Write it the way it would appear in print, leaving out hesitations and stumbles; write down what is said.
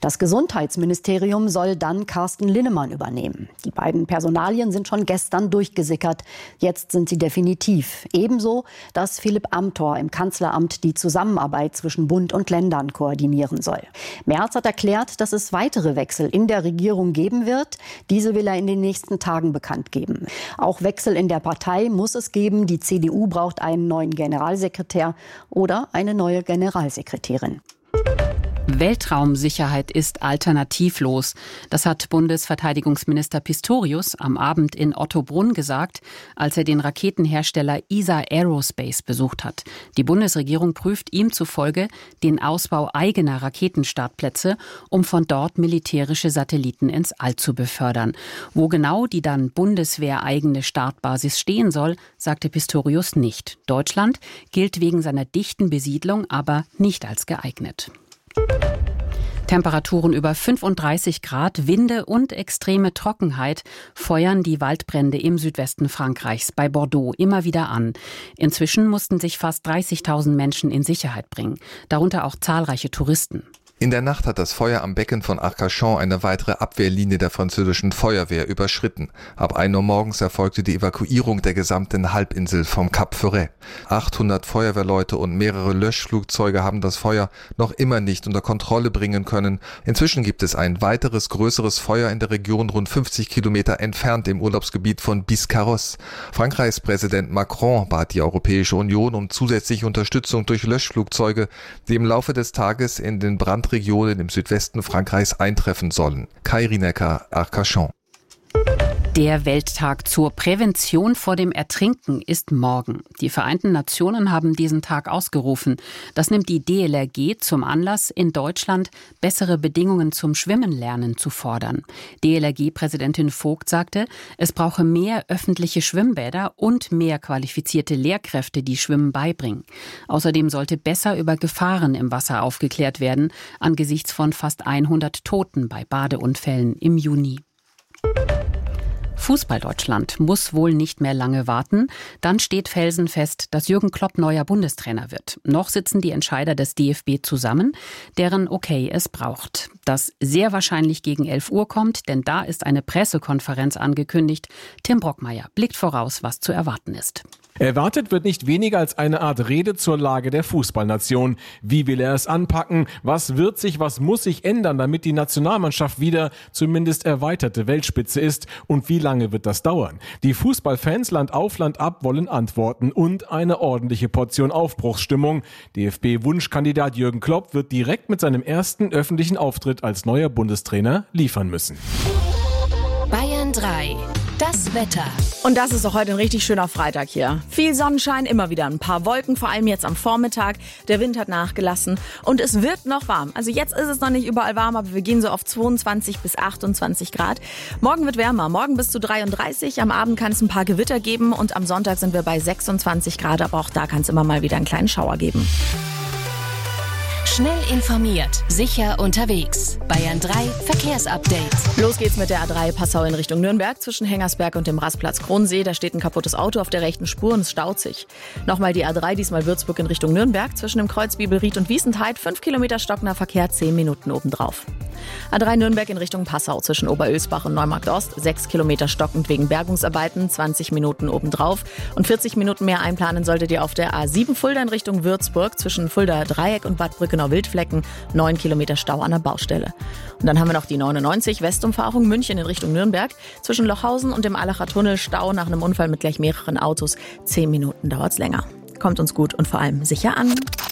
Das Gesundheitsministerium soll dann Carsten Linnemann übernehmen. Die beiden Personalien sind schon gestern durchgesickert. Jetzt sind sie definitiv. Ebenso, dass Philipp Amthor im Kanzleramt die Zusammenarbeit zwischen Bund und Ländern koordinieren soll. Merz hat erklärt, dass es weitere Wechsel in der Regierung geben wird. Diese will er in den nächsten Tagen bekannt geben. Auch Wechsel in der Partei muss es geben. Die CDU braucht einen neuen Generalsekretär oder eine neue Generalsekretärin. Weltraumsicherheit ist alternativlos. Das hat Bundesverteidigungsminister Pistorius am Abend in Ottobrunn gesagt, als er den Raketenhersteller ESA Aerospace besucht hat. Die Bundesregierung prüft ihm zufolge den Ausbau eigener Raketenstartplätze, um von dort militärische Satelliten ins All zu befördern. Wo genau die dann bundeswehreigene Startbasis stehen soll, sagte Pistorius nicht. Deutschland gilt wegen seiner dichten Besiedlung aber nicht als geeignet. Temperaturen über 35 Grad, Winde und extreme Trockenheit feuern die Waldbrände im Südwesten Frankreichs bei Bordeaux immer wieder an. Inzwischen mussten sich fast 30.000 Menschen in Sicherheit bringen, darunter auch zahlreiche Touristen. In der Nacht hat das Feuer am Becken von Arcachon eine weitere Abwehrlinie der französischen Feuerwehr überschritten. Ab 1 Uhr morgens erfolgte die Evakuierung der gesamten Halbinsel vom Cap Ferret. 800 Feuerwehrleute und mehrere Löschflugzeuge haben das Feuer noch immer nicht unter Kontrolle bringen können. Inzwischen gibt es ein weiteres größeres Feuer in der Region rund 50 Kilometer entfernt im Urlaubsgebiet von Biscarrosse. Frankreichs Präsident Macron bat die Europäische Union um zusätzliche Unterstützung durch Löschflugzeuge, die im Laufe des Tages in den Brandregionen im Südwesten Frankreichs eintreffen sollen. Kai Rinecker, Arcachon. Der Welttag zur Prävention vor dem Ertrinken ist morgen. Die Vereinten Nationen haben diesen Tag ausgerufen. Das nimmt die DLRG zum Anlass, in Deutschland bessere Bedingungen zum Schwimmenlernen zu fordern. DLRG-Präsidentin Vogt sagte, es brauche mehr öffentliche Schwimmbäder und mehr qualifizierte Lehrkräfte, die Schwimmen beibringen. Außerdem sollte besser über Gefahren im Wasser aufgeklärt werden, angesichts von fast 100 Toten bei Badeunfällen im Juni. Fußball-Deutschland muss wohl nicht mehr lange warten. Dann steht felsenfest, dass Jürgen Klopp neuer Bundestrainer wird. Noch sitzen die Entscheider des DFB zusammen, deren Okay es braucht. Das sehr wahrscheinlich gegen 11 Uhr kommt, denn da ist eine Pressekonferenz angekündigt. Tim Brockmeier blickt voraus, was zu erwarten ist. Erwartet wird nicht weniger als eine Art Rede zur Lage der Fußballnation. Wie will er es anpacken? Was wird sich, was muss sich ändern, damit die Nationalmannschaft wieder zumindest erweiterte Weltspitze ist? Und wie lange wird das dauern? Die Fußballfans Land auf, Land ab wollen Antworten und eine ordentliche Portion Aufbruchsstimmung. DFB-Wunschkandidat Jürgen Klopp wird direkt mit seinem ersten öffentlichen Auftritt als neuer Bundestrainer liefern müssen. Bayern 3. Das Wetter. Und das ist doch heute ein richtig schöner Freitag hier. Viel Sonnenschein, immer wieder ein paar Wolken, vor allem jetzt am Vormittag. Der Wind hat nachgelassen und es wird noch warm. Also jetzt ist es noch nicht überall warm, aber wir gehen so auf 22 bis 28 Grad. Morgen wird wärmer, morgen bis zu 33. Am Abend kann es ein paar Gewitter geben und am Sonntag sind wir bei 26 Grad, aber auch da kann es immer mal wieder einen kleinen Schauer geben. Schnell informiert, sicher unterwegs. Bayern 3 Verkehrsupdate. Los geht's mit der A3 Passau in Richtung Nürnberg zwischen Hengersberg und dem Rastplatz Kronsee. Da steht ein kaputtes Auto auf der rechten Spur und es staut sich. Nochmal die A3, diesmal Würzburg in Richtung Nürnberg zwischen dem Kreuz Bibelried und Wiesentheid. 5 Kilometer stockender Verkehr, 10 Minuten obendrauf. A3 Nürnberg in Richtung Passau zwischen Oberölsbach und Neumarkt Ost. 6 Kilometer stockend wegen Bergungsarbeiten, 20 Minuten obendrauf. Und 40 Minuten mehr einplanen solltet ihr auf der A7 Fulda in Richtung Würzburg zwischen Fulda Dreieck und Bad Brückenau-Wildflecken. 9 Kilometer Stau an der Baustelle. Und dann haben wir noch die 99 Westumfahrung München in Richtung Nürnberg. Zwischen Lochhausen und dem Allacher Tunnel Stau nach einem Unfall mit gleich mehreren Autos. 10 Minuten dauert's länger. Kommt uns gut und vor allem sicher an.